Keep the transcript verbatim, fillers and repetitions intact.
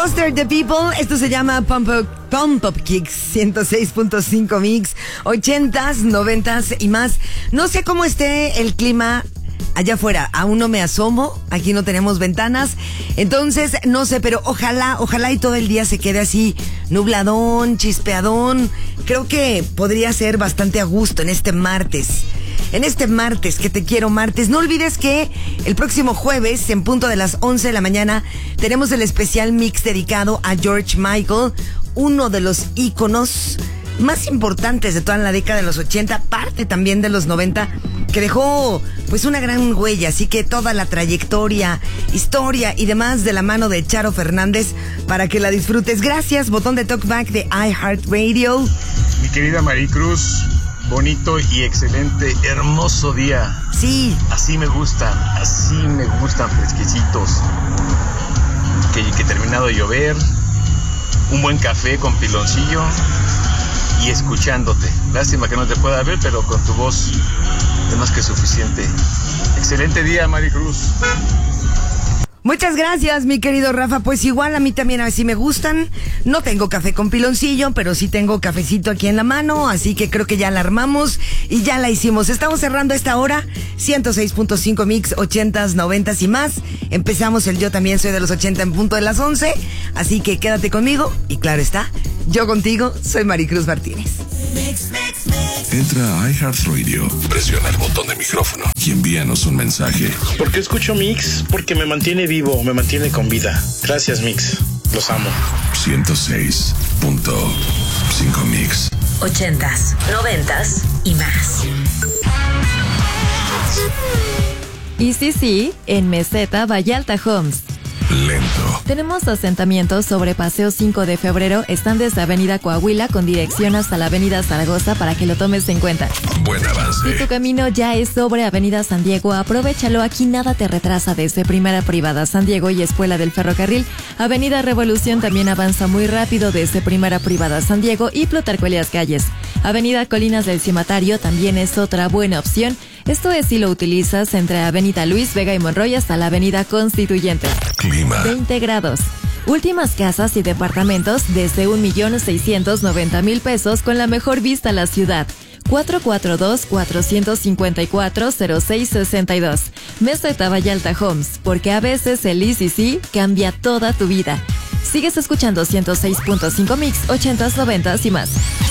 Foster the People, esto se llama Pump Up, Pump Up Kicks, ciento seis punto cinco Mix, ochentas, noventas y más. No sé cómo esté el clima allá afuera, aún no me asomo, aquí no tenemos ventanas, entonces no sé, pero ojalá, ojalá y todo el día se quede así, nubladón, chispeadón. Creo que podría ser bastante a gusto en este martes. En este martes, que te quiero martes. No olvides que el próximo jueves, en punto de las once de la mañana, tenemos el especial mix dedicado a George Michael, uno de los íconos más importantes de toda la década de los ochenta, parte también de los noventa, que dejó pues una gran huella. Así que toda la trayectoria, historia y demás de la mano de Charo Fernández para que la disfrutes. Gracias, botón de talkback de iHeartRadio. Mi querida Maricruz, bonito y excelente, hermoso día. Sí. Así me gustan, así me gustan, fresquecitos. Que, que terminado de llover, un buen café con piloncillo y escuchándote. Lástima que no te pueda ver, pero con tu voz es más que suficiente. Excelente día, Maricruz. Muchas gracias, mi querido Rafa. Pues igual a mí también así me gustan. No tengo café con piloncillo, pero sí tengo cafecito aquí en la mano, así que creo que ya la armamos y ya la hicimos. Estamos cerrando esta hora, ciento seis punto cinco Mix, ochentas, noventas y más. Empezamos el Yo También Soy de los ochenta en punto de las once, así que quédate conmigo y claro está, yo contigo, soy Maricruz Martínez. Entra a iHeartRadio, presiona el botón de micrófono y envíanos un mensaje. ¿Por qué escucho Mix? Porque me mantiene vivo, me mantiene con vida. Gracias, Mix. Los amo. ciento seis punto cinco Mix. Ochentas, noventas y más. Y sí, sí, en Meseta, Vallarta Homes. Lento. Tenemos asentamientos sobre Paseo cinco de febrero, están desde Avenida Coahuila con dirección hasta la Avenida Zaragoza para que lo tomes en cuenta. Buen avance. Si tu camino ya es sobre Avenida San Diego, aprovéchalo, aquí nada te retrasa desde Primera Privada San Diego y Escuela del Ferrocarril. Avenida Revolución también avanza muy rápido desde Primera Privada San Diego y Plutarco Elías Calles. Avenida Colinas del Cimatario también es otra buena opción. Esto es si lo utilizas entre Avenida Luis Vega y Monroy hasta la Avenida Constituyente. Clima. veinte grados. Últimas casas y departamentos desde un millón seiscientos noventa mil pesos con la mejor vista a la ciudad. cuatro cuatro dos, cuatro cinco cuatro, cero seis seis dos. Meseta Vallarta Homes, porque a veces el I C C cambia toda tu vida. Sigues escuchando ciento seis punto cinco Mix, ochentas, noventas y más.